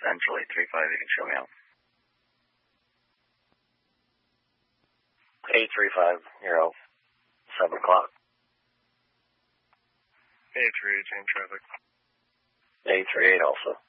Central 835, you can show me out. 835, you're out. 7 o'clock. 838, change traffic. 838 also.